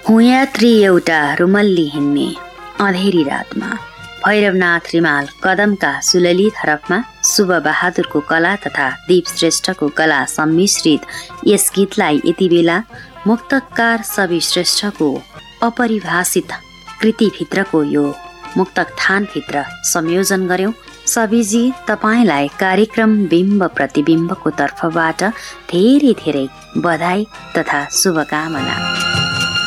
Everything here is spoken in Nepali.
हुँ यात्री एउटा रुमल्ली हिँड्ने अँधेरी रातमा, भैरवनाथ रिमाल कदमका सुललित हरफमा शुभ बहादुरको कला तथा दीप श्रेष्ठको कला सम्मिश्रित यस गीतलाई यति बेला मुक्तकार सबि श्रेष्ठको अपरिभाषित कृतिभित्रको यो मुक्तक थानभित्र संयोजन गर्यौं। सबिजी तपाईलाई कार्यक्रम बिम्ब प्रतिबिम्बको तर्फबाट धेरै धेरै बधाई तथा शुभकामना।